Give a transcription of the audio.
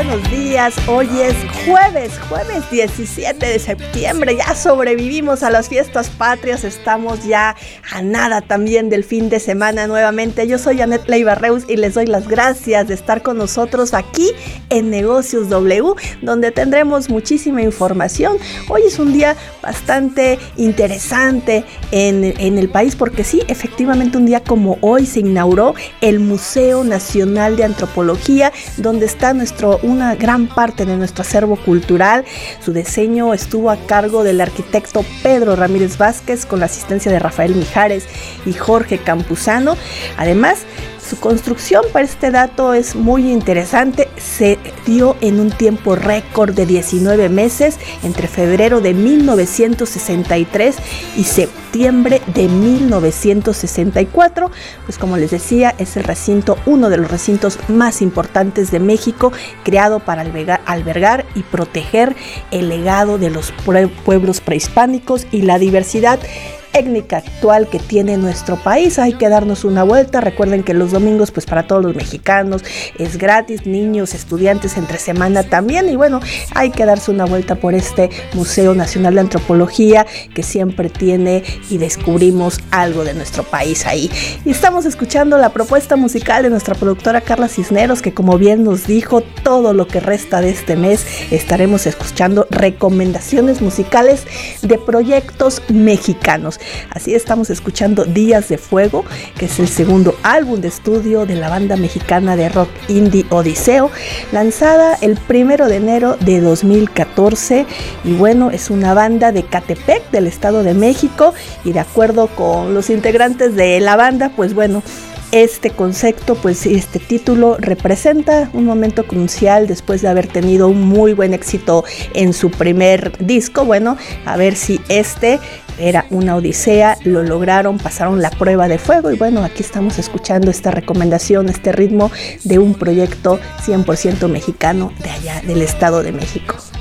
buenos días. Hoy es jueves 17 de septiembre. Ya sobrevivimos a las fiestas patrias. Estamos ya a nada también del fin de semana nuevamente. Yo soy Anet Leiva Reus y les doy las gracias de estar con nosotros aquí en Negocios W, donde tendremos muchísima información. Hoy es un día bastante interesante en el país porque sí, efectivamente un día como hoy se inauguró el Museo Nacional de Antropología, donde está una gran parte de nuestro acervo cultural. Su diseño estuvo a cargo del arquitecto Pedro Ramírez Vázquez con la asistencia de Rafael Mijares y Jorge Campuzano. Además, su construcción, para este dato es muy interesante, se dio en un tiempo récord de 19 meses entre febrero de 1963 y septiembre de 1964. Pues como les decía, es el recinto, uno de los recintos más importantes de México, creado para albergar y proteger el legado de los pueblos prehispánicos y la diversidad étnica actual que tiene nuestro país. Hay que darnos una vuelta. Recuerden que los domingos, pues para todos los mexicanos es gratis, niños, estudiantes entre semana también, y bueno, hay que darse una vuelta por este Museo Nacional de Antropología que siempre tiene y descubrimos algo de nuestro país ahí. Y estamos escuchando la propuesta musical de nuestra productora Carla Cisneros, que como bien nos dijo, todo lo que resta de este mes estaremos escuchando recomendaciones musicales de proyectos mexicanos. Así estamos escuchando Días de Fuego, que es el segundo álbum de estudio de la banda mexicana de rock indie Odiseo, lanzada el 1 de enero de 2014. Y bueno, es una banda de Catepec, del Estado de México, y de acuerdo con los integrantes de la banda, pues bueno, este concepto, pues este título representa un momento crucial después de haber tenido un muy buen éxito en su primer disco. Bueno, a ver si este era una odisea, lo lograron, pasaron la prueba de fuego y bueno, aquí estamos escuchando esta recomendación, este ritmo de un proyecto 100% mexicano de allá del Estado de México.